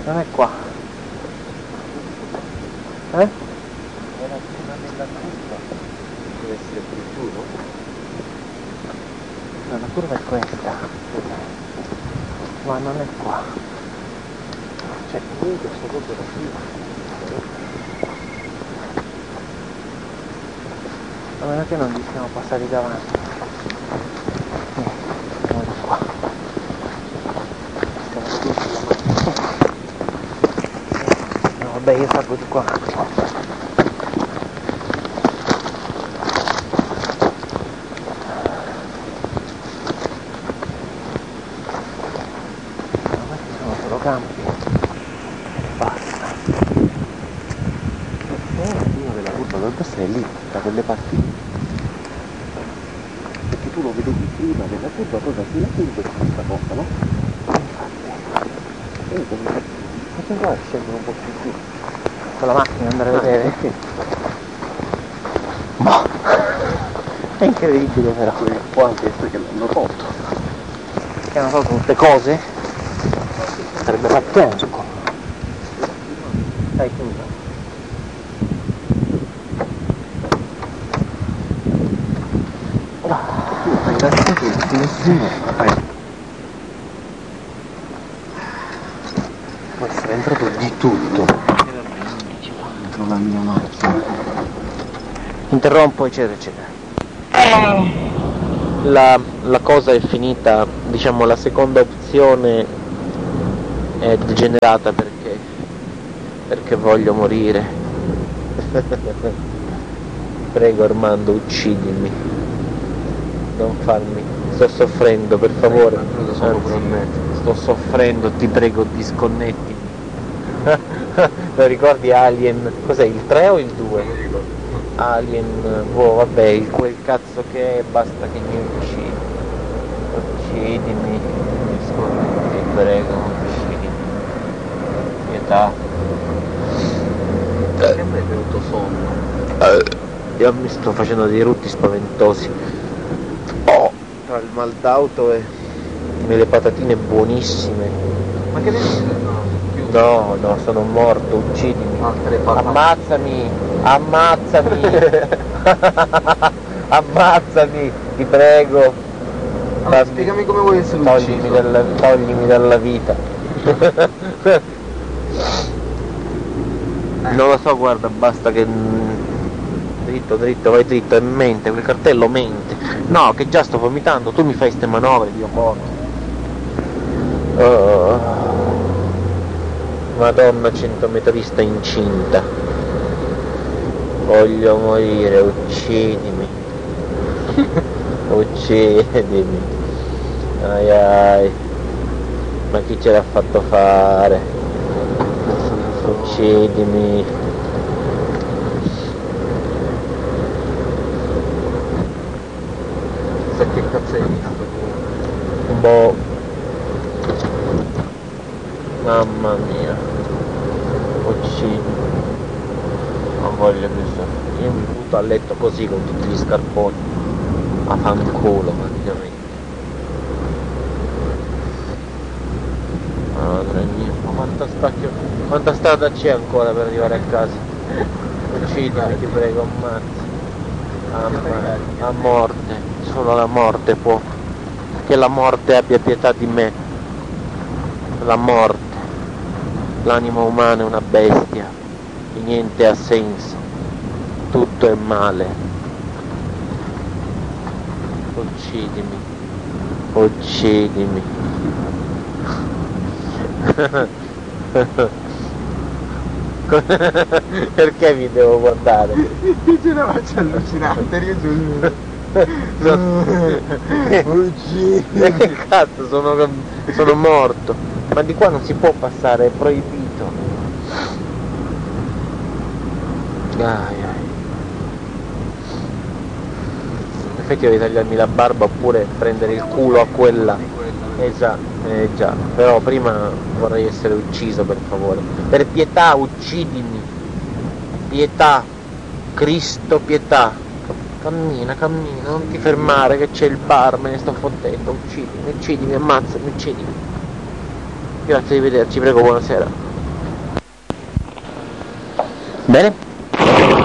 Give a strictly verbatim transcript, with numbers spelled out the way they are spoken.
Non è qua. Eh? Era prima della curva. Deve essere più giù, no? No, la curva è questa. Ma non è qua. Cioè, comunque sto proprio da qui. A meno che non gli siamo passati davanti. Siamo di qua. Siamo di qua. No, vabbè, io salgo di qua un attimo. Ma questi sono solo campi. Basta. Eh, la prima della curva dovrebbe essere lì, da quelle parti lì. Perché tu lo vedevi prima della curva, poi da sulla curva e questa cosa, no? Infatti. E come facciamo qua scendono un po' più giù. Con la macchina andare a vedere. Sì. Ma è incredibile però. Qua anche questo che l'hanno tolto. Che hanno fatto tutte cose? Sarebbe pazzesco. Dai, chiusa. Può essere entrato di tutto dentro la mia macchina. Interrompo, eccetera, eccetera. La, la cosa è finita, diciamo la seconda opzione è degenerata perché, perché voglio morire. Prego Armando, uccidimi. Non farmi. Sto soffrendo, per favore. Anzi, sto soffrendo, ti prego, disconnettimi. Lo ricordi Alien? Cos'è, il tre o il due? Alien, boh, vabbè, il, quel cazzo che è, basta che mi uccidi. Uccidimi. Ti prego, uccidimi. Pietà. Perché a me è venuto sonno? Io mi sto facendo dei rutti spaventosi. Oh, tra il mal d'auto e le patatine buonissime. Ma che devi No, no, sono morto, uccidimi. altre patate? Ammazzami, ammazzami. Ammazzami, ti prego. Allora, Fammi- spiegami come vuoi essere toglimi ucciso. dalla, toglimi dalla vita. Non lo so, guarda, basta che... Dritto, dritto, vai dritto, e mente, quel cartello mente. No, che già sto vomitando, tu mi fai ste manovre, Dio buono. Oh. Madonna centometrista incinta. Voglio morire, uccidimi. Uccidimi. Ai ai. Ma chi ce l'ha fatto fare? Uccidimi. Sai che cazzo è evitato? Boh. Mamma mia. Uccidimi. Non voglio più soffrire. Io mi butto a letto così con tutti gli scarponi. A fanculo praticamente. Madre mia, ma quanta spacchio, quanta strada c'è ancora per arrivare a casa? Uccidimi, ti prego, ammazza. A, a morte, solo la morte può. Che la morte abbia pietà di me. La morte. L'anima umana è una bestia. E niente ha senso. Tutto è male. Uccidimi. Uccidimi. Perché mi devo guardare? C'è una faccia allucinante, io giuro. Uccidi. Che cazzo, sono, sono morto. Ma di qua non si può passare, è proibito. Ai ai. In effetti devo tagliarmi la barba oppure prendere il culo a quella. Eh già, eh già, però prima vorrei essere ucciso, per favore. Per pietà, uccidimi. Pietà. Cristo, pietà. Cammina, cammina, non ti fermare che c'è il bar, me ne sto fottendo. Uccidimi, uccidimi, ammazzami, uccidimi. Grazie, arrivederci, prego, buonasera. Bene?